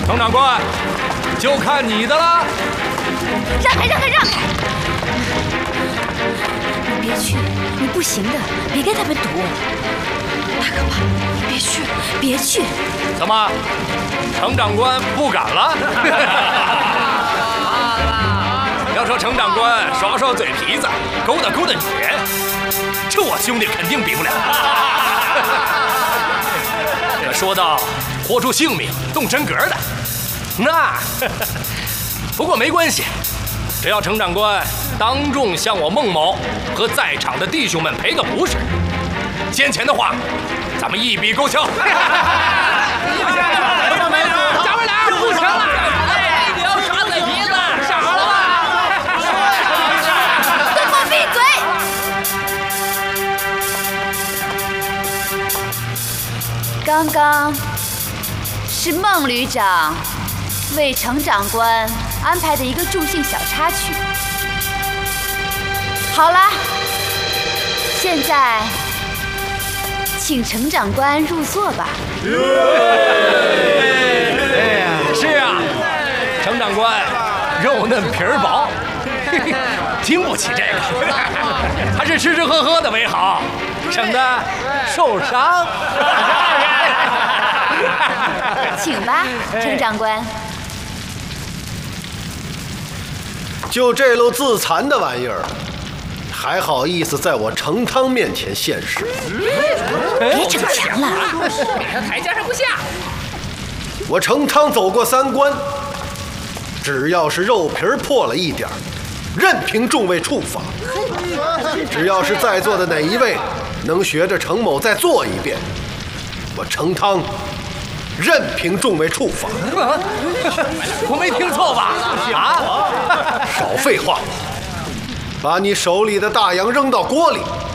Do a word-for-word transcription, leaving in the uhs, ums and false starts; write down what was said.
程长官，就看你的了。 让开，让开，让开！你别去，你不行的，别跟他们赌。大可怕，你别去，别去！ 怎么，程长官不敢了？要说程长官耍耍嘴皮子，勾搭勾搭女人，这我兄弟肯定比不了。这说到豁出性命、动真格的，那不过没关系，只要程长官当众向我孟某和在场的弟兄们赔个不是，先前的话，咱们一笔勾销。 咱们俩不成了！哎，你要耍嘴皮子，傻了吧？ 都给我闭嘴！刚刚是孟旅长为程长官安排的一个助兴小插曲。好了，现在请程长官入座吧。 是啊，程长官肉嫩皮儿薄，经不起这个，还是吃吃喝喝的为好，省得受伤。 请吧，程长官。 就这路自残的玩意儿，还好意思在我程汤面前现世？ 别逞强了， 给他台阶上不下。 我程汤走过三关，只要是肉皮儿破了一点儿，任凭众位处罚。只要是在座的哪一位能学着程某再做一遍，我程汤任凭众位处罚。 我没听错吧？啊！ 少废话，把你手里的大洋扔到锅里。